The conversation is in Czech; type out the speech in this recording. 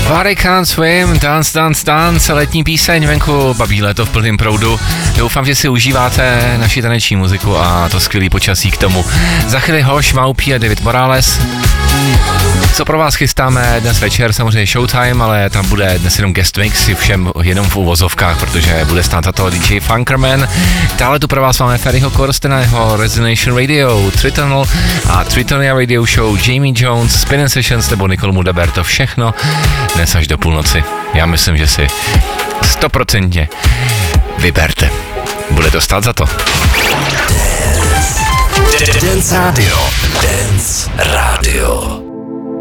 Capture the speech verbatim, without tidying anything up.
Body Can't Swim, Dance, Dance, Dance, letní píseň venku, babí léto v plném proudu. Doufám, že si užíváte naši taneční muziku a to skvělý počasí k tomu. Za chvíli Hoš, Maupí a David Morales. Co pro vás chystáme dnes večer, samozřejmě Showtime, ale tam bude dnes jenom guest mix, všem jenom v uvozovkách, protože bude stát tato D J Funkerman. Dále tu pro vás máme Ferryho Korstena, jeho Resonation Radio, Tritonal a Tritonia Radio Show, Jamie Jones, Spin Sessions nebo Nicole Mudaber, to všechno dnes až do půlnoci. Já myslím, že si stoprocentně vyberte. Bude to stát za to. Dance Radio. Dance Radio.